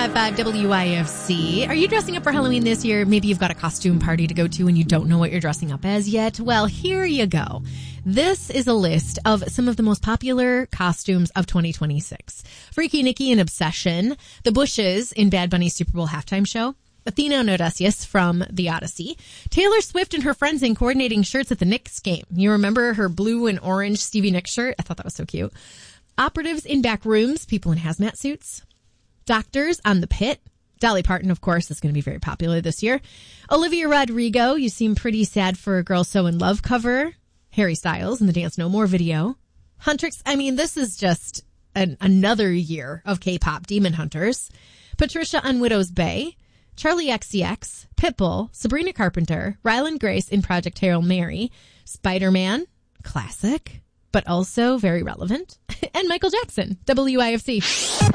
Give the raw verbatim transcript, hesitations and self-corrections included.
five five W I F C. Are you dressing up for Halloween this year? Maybe you've got a costume party to go to and you don't know what you're dressing up as yet. Well, here you go. This is a list of some of the most popular costumes of twenty twenty-six. Freaky Nicky in Obsession, the Bushes in Bad Bunny's Super Bowl halftime show, Athena and Odysseus from The Odyssey, Taylor Swift and her friends in coordinating shirts at the Knicks game. You remember her blue and orange Stevie Nicks shirt? I thought that was so cute. Operatives in back rooms, people in hazmat suits. Doctors on The Pit. Dolly Parton, of course, is going to be very popular this year. Olivia Rodrigo, you seem pretty sad for a Girl So In Love cover. Harry Styles in the Dance No More video. Huntrix, I mean, this is just an, another year of K-pop. Demon Hunters. Patricia on Widow's Bay. Charlie X C X. Pitbull. Sabrina Carpenter. Ryland Grace in Project Hail Mary. Spider-Man. Classic, but also very relevant. And Michael Jackson. W I F C.